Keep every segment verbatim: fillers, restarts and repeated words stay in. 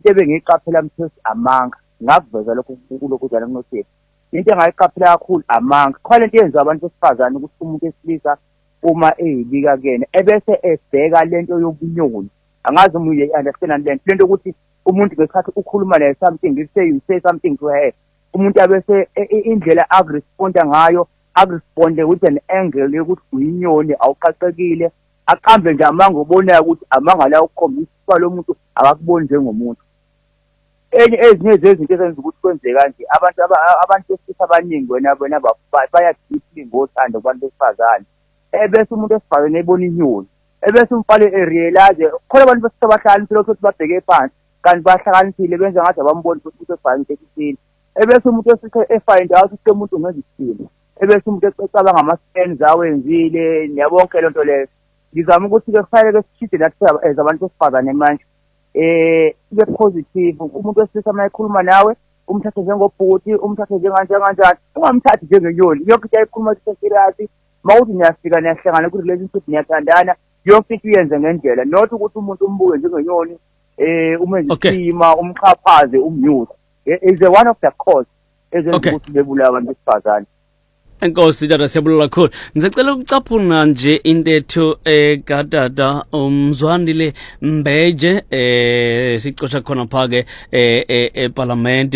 into ebengiyiqaphela mthosi amanga ngakuveza lokho kulokuzana kunothepha into engayiqaphela kakhulu amanga khona into yenziwa abantu besifazane ukuthi umuntu esilisa uma eyibika kuyena ebese ebheka lento yobunyoni angazi uma uye understand lento lento ukuthi umuntu ngesikhathi ukhuluma naye something you say you say something to her umuntu abese indlela agresponda ngayo agresponde with an angle yokuthi uyinyoni awuqaqekile aqambe nje amanga ubonaya ukuthi amanga la ukukhombisa lo muntu akakuboni njengomuntu enye ezinye zezinto ezenza ukuthi kwenzeke kanje abantu abantu besifisa abaningi wena bona bayadiphi ngothando kubantu besifazane ebese umuntu esifazane ebona inyoni ebese umfale erealize khona abantu besifisa bahlala lokho ukuthi babheke phansi kanti bahlakaniphile benza ngathi abamboni ukuthi usefanye tekisini ebese umuntu esifisa efind out ukuthi umuntu ungenza isimo ebese umuntu ecabanga ama-scans awenzile niyabonke lento leyo ngizama ukuthi ke kufanele ke sishide nathi abantu besifazane manje eh ibe positive umuntu wesilisa mayikhuluma nawe umthathe njengobhuti umthathe njenganje kanjani ungamthathi njengenyoni yonke into ayikhuluma serious mawuthi niyafika niyahlangana ku relationship niyathandana yonke into uyenze ngendlela not ukuthi umuntu umbuke njengenyoni eh umenze isima umxhaphaze umnyusa is one of the cause ezenza ukuthi bebula abantu besifazane. Enkosi dada siyabulala kakhulu. Ngicela ukucaphuna nje intetho ekadada umzwandile Mbeje eh sicosha khona phake eh eParliament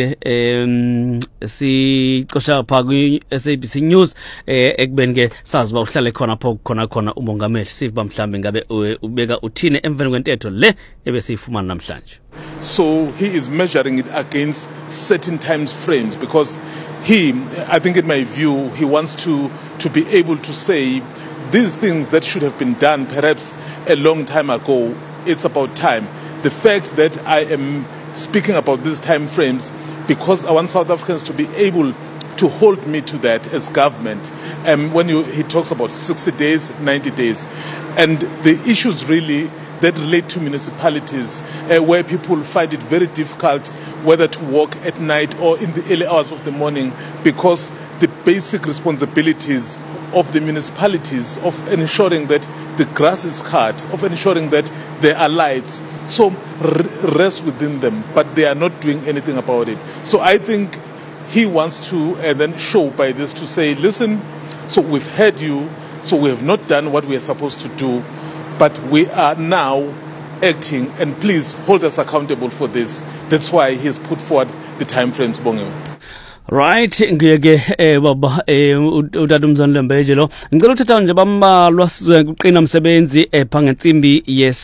eh sicosha phake S A B C News eh ekubeni ke sazi ba uhlale khona pho khona khona umongameli siva mhlambe ngabe ubeka uthine emveni kwentetho le ebesiyifumana namhlanje. So he is measuring it against certain time frames because he, I think in my view, he wants to, to be able to say these things that should have been done perhaps a long time ago, it's about time. The fact that I am speaking about these time frames because I want South Africans to be able to hold me to that as government. Um, when you, he talks about sixty days, ninety days, and the issues really that relate to municipalities uh, where people find it very difficult whether to walk at night or in the early hours of the morning because the basic responsibilities of the municipalities of ensuring that the grass is cut, of ensuring that there are lights, so rest within them, but they are not doing anything about it. So I think he wants to uh, then show by this to say, listen, so we've heard you, so we have not done what we are supposed to do, but we are now acting, and please hold us accountable for this. That's why he has put forward the time frames, Bongiwe. Right, ngiyeke eh baba eh utata umzanile Mbeje lo. Ngicela ukuthatha nje bambalwa sizoqina umsebenzi epha ngensimbi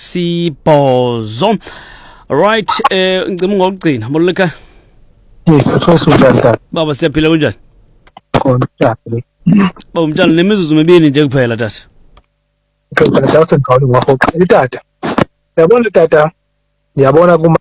yesibhozo. Right, eh ngicela ngokugcina. Moleka. Eh, Mfowethu njani? Baba siyaphila kanjani? Khona njani? Baba umntana lemizuzu mibili nje kuphela tata. Ngicela ukuthi ngawule ngwahoqa. Itata. Yabona tata. Ngiyabona kuma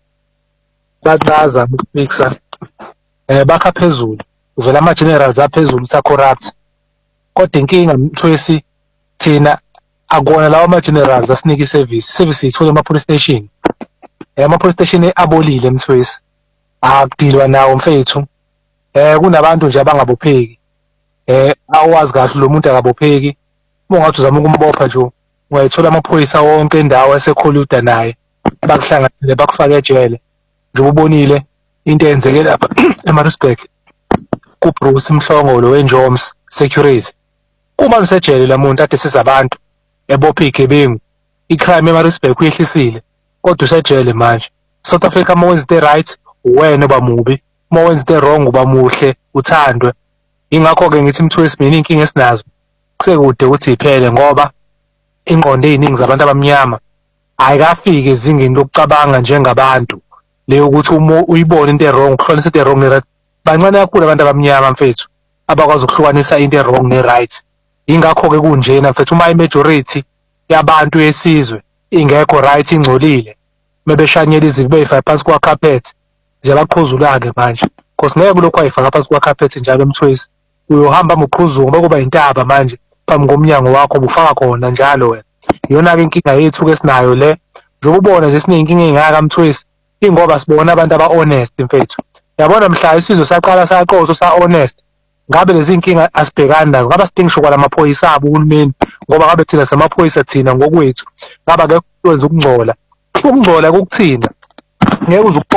baqaza ukufixa. Eh bakha phezulu uvela ama generals aphezulu sa corrupt kodwa inkinga mthwesi thina akona lawo ama generals asinike service service ithola ama police station eh ama police station abolile mthwesi akudilwa nawo mfethu eh kunabantu nje abangabopheki eh awazi kahle lo muntu akabopheki mongathi uzama ukumbopha nje ungayithola amaphoyisa wonke indawo esekholuda naye bakuhlanganele bakufaka ejele nje ubonile into enzeke lapha eMaritzburg kuBruce Mhlongolo weNjoms Security uma nisejele lamuntu ade sizabantu ebopha igebengu icrime eMaritzburg kuyehlisile kodwa usejele manje South Africa wenza the right wena bamubi wenza the wrong uba muhle uthandwe ingakho ke ngithi mthwesi mina inkinga esinazo kusekude ukuthi iphele ngoba ingqondo eziningi zabantu abamnyama ayikafike ezingeni lokucabanga njengabantu leyo ukuthi uma uyibona into wrong ukuhlukanisa into wrong ne-right bancane kakhulu abantu abamnyama mfethu abakwazi ukuhlukanisa into wrong ne-right ingakho ke kunjena mfethu uma i-majority yabantu yesizwe ingekho right ingcolile mebeshanyela izinto beyifaka phansi kwa carpet ziyabaqhuzula ke manje because ngeke lokho ayifaka phansi kwa carpet njalo mthwesi uyohamba moqhuzungu ngoba kuba intaba manje phambi komnyango wakho ubufaka khona njalo wena iyona ke inkinga yethu ke sinayo le nje ubona nje sinenkinga engaka mthwesi ingoba sibona abantu aba honest mfethu yabona mhla isizwe saqala saqotho sa honest ngabe lezi inkinga asibhekana nazo ngaba sidingisho kwala maphoyisa abo uhulumeni ngoba ngabe thina samaphoyisa thina ngokwethu ngaba ke kwenza ukungcola ukungcola kokuthina ngeke uze